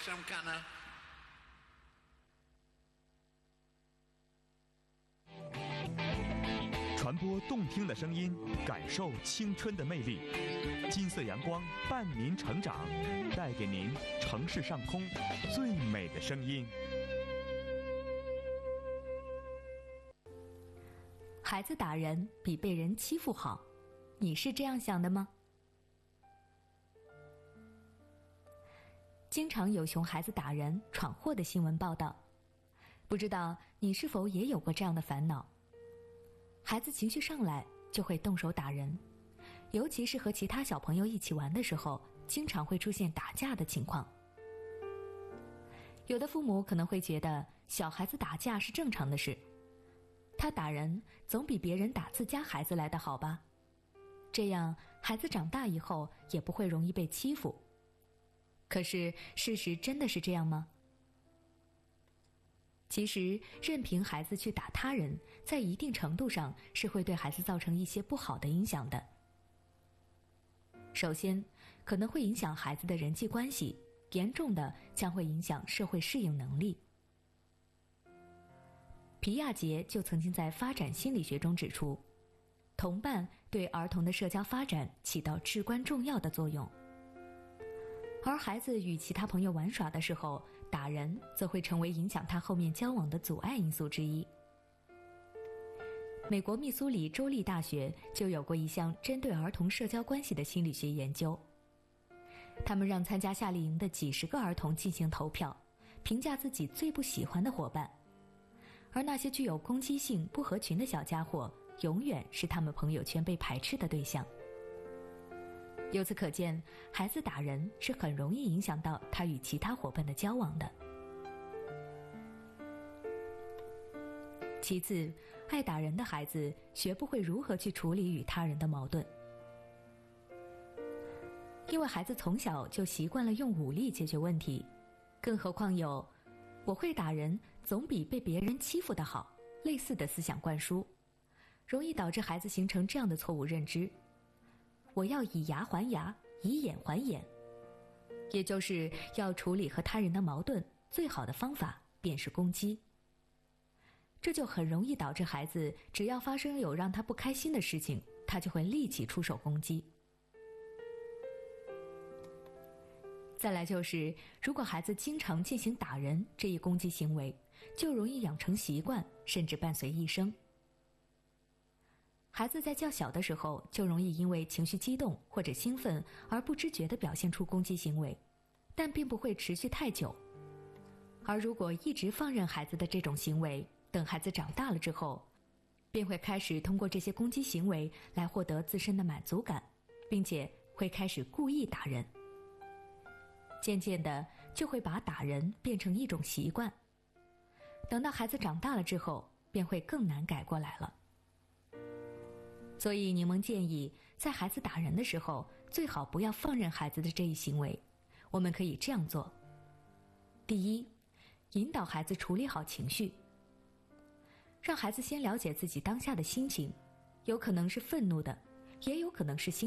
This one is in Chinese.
some kind of 传播动听的声音，感受青春的魅力。金色阳光伴您成长，带给您城市上空最美的声音。 孩子打人比被人欺负好，你是这样想的吗？经常有熊孩子打人、闯祸的新闻报道，不知道你是否也有过这样的烦恼？孩子情绪上来就会动手打人，尤其是和其他小朋友一起玩的时候，经常会出现打架的情况。有的父母可能会觉得小孩子打架是正常的事，他打人总比别人打自家孩子来得好吧？这样孩子长大以后也不会容易被欺负。可是事实真的是这样吗？其实任凭孩子去打他人，在一定程度上是会对孩子造成一些不好的影响的。首先，可能会影响孩子的人际关系，严重的将会影响社会适应能力。皮亚杰就曾经在发展心理学中指出，同伴对儿童的社交发展起到至关重要的作用。而孩子与其他朋友玩耍的时候，打人则会成为影响他后面交往的阻碍因素之一。美国密苏里州立大学就有过一项针对儿童社交关系的心理学研究。他们让参加夏令营的几十个儿童进行投票，评价自己最不喜欢的伙伴，而那些具有攻击性、不合群的小家伙，永远是他们朋友圈被排斥的对象。由此可见，孩子打人是很容易影响到他与其他伙伴的交往的。其次，爱打人的孩子学不会如何去处理与他人的矛盾，因为孩子从小就习惯了用武力解决问题，更何况有“我会打人总比被别人欺负的好”类似的思想灌输，容易导致孩子形成这样的错误认知：我要以牙还牙，以眼还眼，也就是要处理和他人的矛盾，最好的方法便是攻击。这就很容易导致孩子只要发生有让他不开心的事情，他就会立即出手攻击。再来就是，如果孩子经常进行打人这一攻击行为，就容易养成习惯，甚至伴随一生。孩子在较小的时候就容易因为情绪激动或者兴奋而不知觉地表现出攻击行为，但并不会持续太久。而如果一直放任孩子的这种行为，等孩子长大了之后，便会开始通过这些攻击行为来获得自身的满足感，并且会开始故意打人。渐渐的就会把打人变成一种习惯，等到孩子长大了之后，便会更难改过来了。所以柠檬建议，在孩子打人的时候，最好不要放任孩子的这一行为。我们可以这样做：第一，引导孩子处理好情绪，让孩子先了解自己当下的心情，有可能是愤怒的，也有可能是兴